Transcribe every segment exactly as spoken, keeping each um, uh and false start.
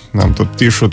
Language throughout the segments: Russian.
Нам тут пишут: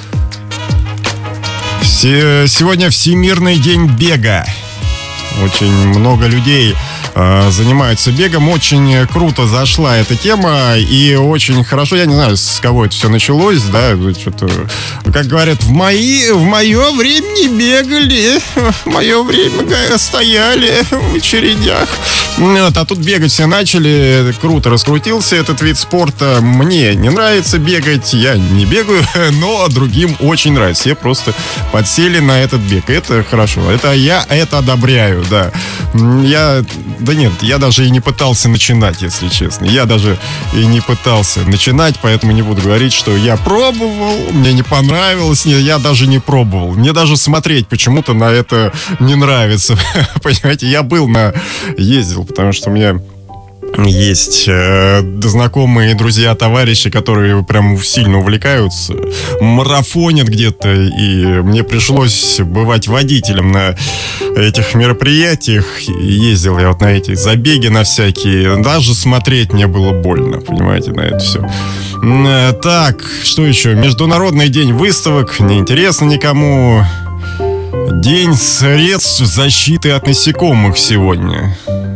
сегодня Всемирный день бега. Очень много людей э, занимаются бегом. Очень круто зашла эта тема. И очень хорошо, я не знаю, с кого это все началось, да, что-то, как говорят, в мои, в мое время не бегали, в мое время стояли в очередях. Вот, а тут бегать все начали. Круто раскрутился этот вид спорта. Мне не нравится бегать, я не бегаю, но другим очень нравится. Все просто подсели на этот бег. Это хорошо. Это я это одобряю, да. Я, да нет, я даже и не пытался начинать, если честно. Я даже и не пытался начинать, поэтому не буду говорить, что я пробовал, мне не понравилось. Нет, я даже не пробовал. Мне даже смотреть почему-то на это не нравится. Понимаете, я был на... ездил, потому что у меня есть э, знакомые, друзья, товарищи, которые прям сильно увлекаются, марафонят где-то, и мне пришлось бывать водителем на этих мероприятиях. Ездил я вот на эти забеги на всякие, даже смотреть мне было больно, понимаете, на это все. Э, так, что еще? Международный день выставок, неинтересно никому. День средств защиты от насекомых сегодня.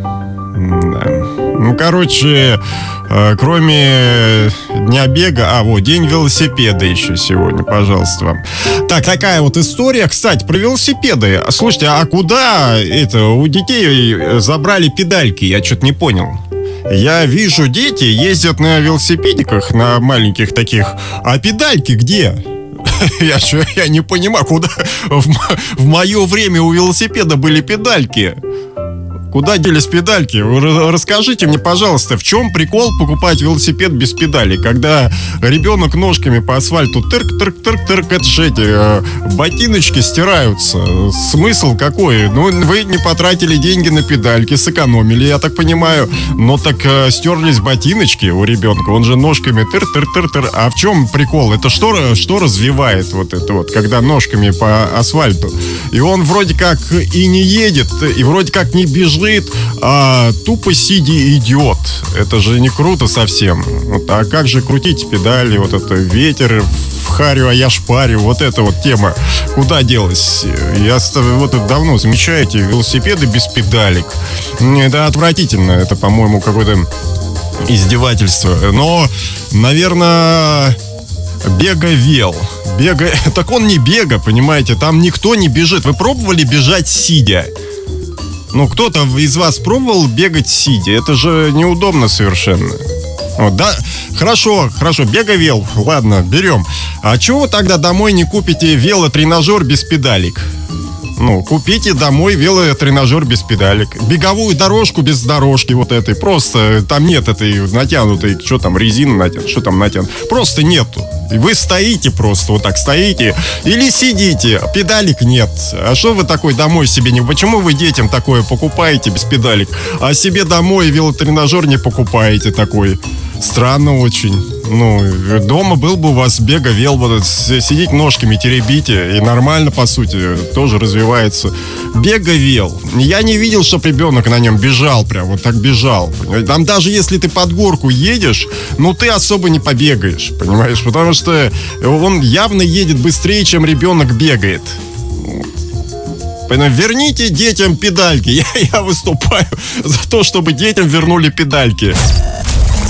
Да. Ну, короче, э, кроме дня бега, а вот день велосипеда еще сегодня, пожалуйста, вам. Так, такая вот история. Кстати, про велосипеды. Слушайте, а куда это у детей забрали педальки? Я что-то не понял. Я вижу, дети ездят на велосипедиках, на маленьких таких, а педальки где? Я, я не понимаю, куда в, в мое время у велосипеда были педальки. Куда делись педальки? Расскажите мне, пожалуйста, в чем прикол покупать велосипед без педалей? Когда ребенок ножками по асфальту тырк-тырк-тырк-тырк, это же эти э, ботиночки стираются. Смысл какой? Ну, вы не потратили деньги на педальки, сэкономили, я так понимаю. Но так э, стерлись ботиночки у ребенка, он же ножками тыр-тыр-тыр-тыр. А в чем прикол? Это что, что развивает вот это вот, когда ножками по асфальту? И он вроде как и не едет, и вроде как не бежит, а тупо сидя идет. Это же не круто совсем. Вот, а как же крутить педали? Вот это ветер в харю, а я шпарю. Вот эта вот тема. Куда делась? Я вот давно замечаю эти велосипеды без педалек. Это отвратительно. Это, по-моему, какое-то издевательство. Но, наверное... Беговел. Бега... Так он не бега, понимаете? Там никто не бежит. Вы пробовали бежать сидя? Ну, кто-то из вас пробовал бегать сидя? Это же неудобно совершенно. Вот, да, хорошо, хорошо, беговел. Ладно, берем. А чего вы тогда домой не купите велотренажер без педалек? Ну, купите домой велотренажер без педалек. Беговую дорожку без дорожки вот этой. Просто там нет этой натянутой, что там, резина натянута, что там натянута. Просто нету. И вы стоите просто, вот так стоите. Или сидите, педалек нет. А что вы такой домой себе не... Почему вы детям такое покупаете без педалек, а себе домой велотренажер не покупаете такой? Странно очень. Ну, дома был бы у вас беговел, вот, сидеть ножками теребите, и нормально, по сути, тоже развивается. Беговел. Я не видел, чтобы ребенок на нем бежал, прям вот так бежал. Там даже если ты под горку едешь, ну, ты особо не побегаешь, понимаешь? Потому что он явно едет быстрее, чем ребенок бегает. Поэтому верните детям педальки. Я, я выступаю за то, чтобы детям вернули педальки.